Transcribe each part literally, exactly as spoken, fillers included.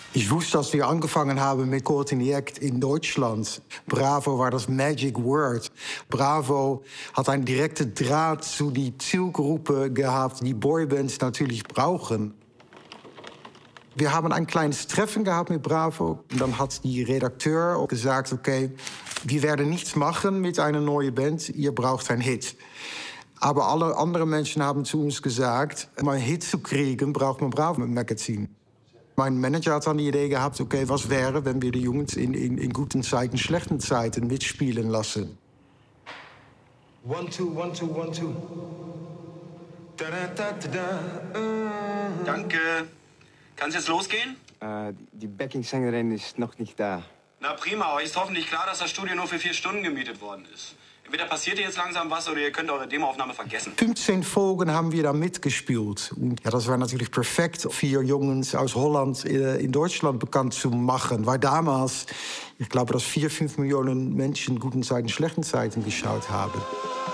Ich wusste, als wir angefangen haben mit Courtney-Act in Deutschland. Bravo war das Magic Word. Bravo hat einen direkten Draht zu die Zielgruppe gehabt, die Boybands natürlich brauchen. Wir haben ein kleines Treffen gehabt mit Bravo. Und dann hat die Redakteur gesagt, okay, wir werden nichts machen mit einer neuen Band, ihr braucht einen Hit. Aber alle anderen Menschen haben zu uns gesagt, um einen Hit zu kriegen, braucht man Bravo Magazine. Mein Manager hat dann die Idee gehabt, okay, was wäre, wenn wir die Jungs in, in, in guten Zeiten, schlechten Zeiten mitspielen lassen. One, two, one, two, one, two. Da, da, da, da, uh. Danke. Kann es jetzt losgehen? Äh, die Backing-Sängerin ist noch nicht da. Na prima, euch ist hoffentlich klar, dass das Studio nur für vier Stunden gemietet worden ist. Entweder passiert hier jetzt langsam was oder ihr könnt eure Demoaufnahme vergessen. fünfzehn Folgen haben wir da mitgespielt. Und ja, das war natürlich perfekt, vier Jungs aus Holland in Deutschland bekannt zu machen. Weil damals, ich glaube, dass vier, fünf Millionen Menschen guten Zeiten, schlechten Zeiten geschaut haben.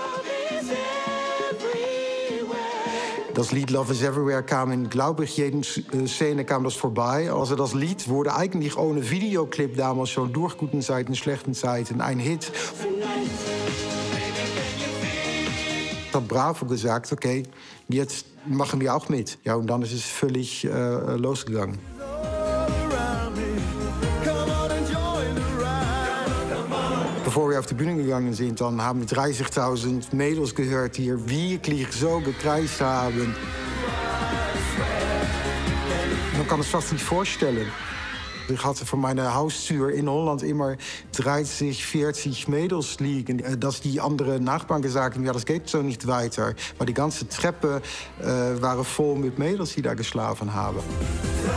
Das Lied Love is Everywhere kam in, glaube ich, jede Szene kam das vorbei. Also das Lied wurde eigentlich ohne Videoclip damals schon durch guten Zeiten, schlechten Zeiten ein Hit. Hat Bravo gesagt, okay, jetzt machen wir auch mit. Ja, und dann ist es völlig äh, losgegangen. Bevor wir auf die Bühne gegangen sind, dann haben wir dreißigtausend Mädels gehört, die hier wirklich so gekreist haben. Man kann es fast nicht vorstellen. Ich hatte von meiner Haustür in Holland immer dreißig, vierzig Mädels liegen. Dass die anderen Nachbarn gesagt haben, ja, das geht so nicht weiter. Maar die ganze Treppen äh, waren voll mit Mädels, die da geschlafen haben.